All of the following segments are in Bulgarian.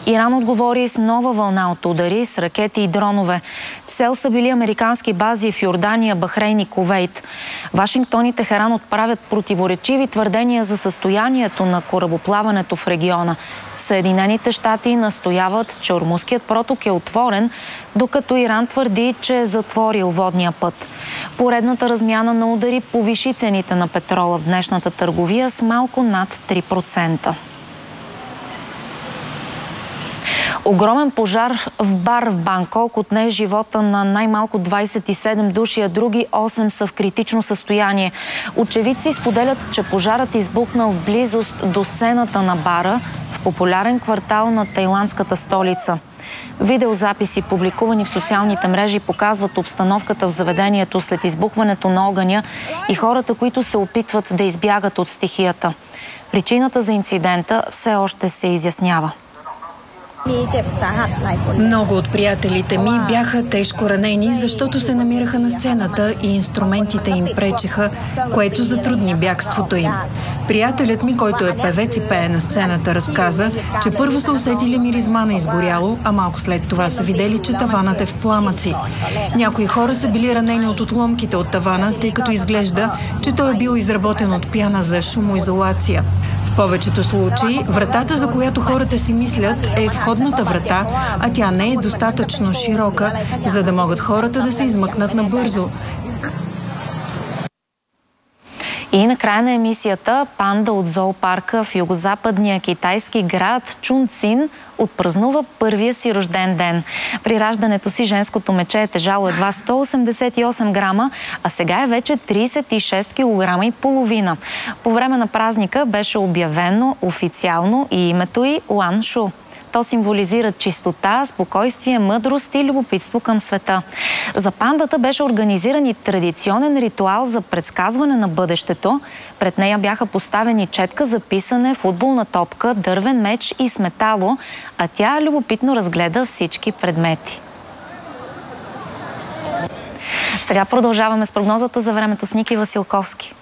Иран отговори с нова вълна от удари с ракети и дронове. Цел са били американски бази в Йордания, Бахрейн и Кувейт. Вашингтон и Техеран отправят противоречиви твърдения за състоянието на корабоплаването в региона. Съединените щати настояват, че Ормузският проток е отворен, докато Иран твърди, че е затворил водния път. Поредната размяна на удари повиши цените на петрола в днешната търговия с малко над 3%. Огромен пожар в бар в Банкок отне живота на най-малко 27 души, а други 8 са в критично състояние. Очевидци споделят, че пожарът избухнал в близост до сцената на бара в популярен квартал на тайландската столица. Видеозаписи, публикувани в социалните мрежи, показват обстановката в заведението след избухването на огъня и хората, които се опитват да избягат от стихията. Причината за инцидента все още се изяснява. Много от приятелите ми бяха тежко ранени, защото се намираха на сцената и инструментите им пречеха, което затрудни бягството им. Приятелят ми, който е певец и пее на сцената, разказа, че първо са усетили миризма на изгоряло, а малко след това са видели, че таванът е в пламъци. Някои хора са били ранени от отломките от тавана, тъй като изглежда, че той е бил изработен от пяна за шумоизолация. В повечето случаи вратата, за която хората си мислят, е входната врата, а тя не е достатъчно широка, за да могат хората да се измъкнат набързо. И накрая на емисията панда от зоопарка в югозападния китайски град Чунцин отпразнува първия си рожден ден. При раждането си женското мече е тежало едва 188 грама, а сега е вече 36 кг и половина. По време на празника беше обявено официално и името й Уан Шу. То символизира чистота, спокойствие, мъдрост и любопитство към света. За пандата беше организиран и традиционен ритуал за предсказване на бъдещето. Пред нея бяха поставени четка за писане, футболна топка, дървен меч и сметало, а тя любопитно разгледа всички предмети. Сега продължаваме с прогнозата за времето с Ники Василковски.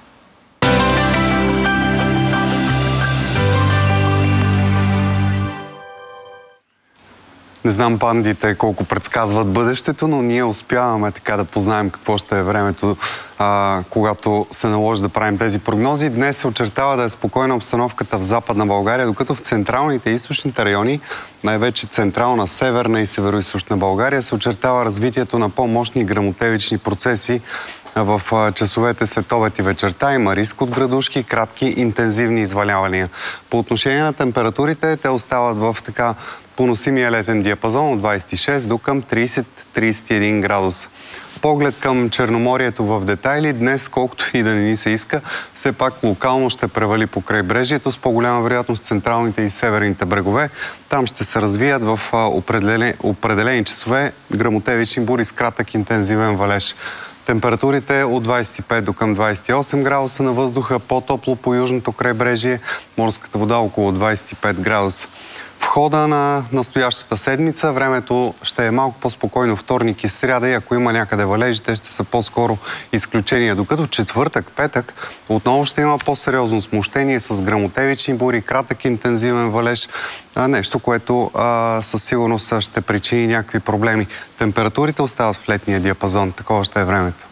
Не знам пандите колко предсказват бъдещето, но ние успяваме така да познаем какво ще е времето, когато се наложи да правим тези прогнози. Днес се очертава да е спокойна обстановката в Западна България, докато в централните и източните райони, най-вече централна, северна и североизточна България, се очертава развитието на по-мощни гръмотевични процеси. В часовете след обед и вечерта има риск от градушки, кратки, интензивни извалявания. По отношение на температурите, те остават в така поносимия летен диапазон от 26 до към 30-31 градуса. Поглед към Черноморието в детайли, днес, колкото и да не ни се иска, все пак локално ще превали по крайбрежието с по-голяма вероятност централните и северните брегове. Там ще се развият в определени часове гръмотевични бури с кратък интензивен валеж. Температурите от 25 до към 28 градуса на въздуха, по-топло по южното крайбрежие, морската вода около 25 градуса. В хода на настоящата седмица времето ще е малко по-спокойно вторник и сряда и ако има някъде валежи, те ще са по-скоро изключения. Докато четвъртък, петък отново ще има по-сериозно смущение с гръмотевични бури, кратък интензивен валеж, нещо, което със сигурност ще причини някакви проблеми. Температурите остават в летния диапазон, такова ще е времето.